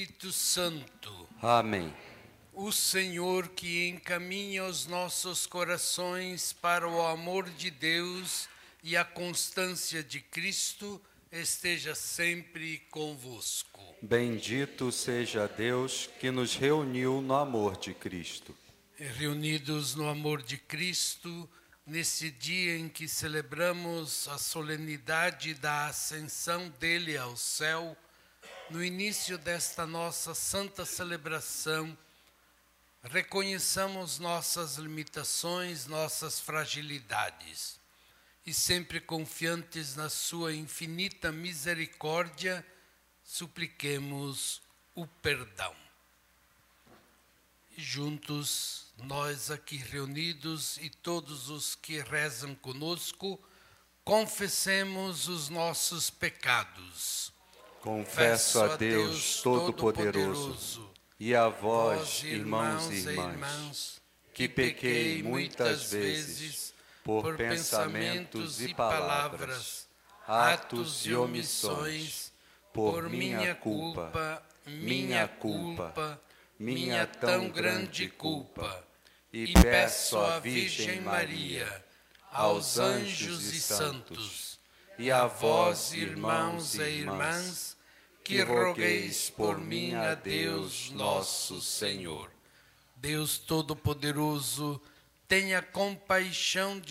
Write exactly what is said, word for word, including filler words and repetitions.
Espírito Santo. Amém. O Senhor que encaminha os nossos corações para o amor de Deus e a constância de Cristo, esteja sempre convosco. Bendito seja Deus que nos reuniu no amor de Cristo. Reunidos no amor de Cristo, nesse dia em que celebramos a solenidade da ascensão dele ao céu, no início desta nossa santa celebração, reconheçamos nossas limitações, nossas fragilidades, e sempre confiantes na sua infinita misericórdia, supliquemos o perdão. E juntos, nós aqui reunidos e todos os que rezam conosco, confessemos os nossos pecados. Confesso a Deus Todo-Poderoso e a vós, irmãos e irmãs, que pequei muitas vezes por pensamentos e palavras, atos e omissões, por minha culpa, minha culpa, minha tão grande culpa, e peço à Virgem Maria, aos anjos e santos, e a vós, irmãos e irmãs, que rogueis por mim a Deus nosso Senhor. Deus Todo-Poderoso, tenha compaixão de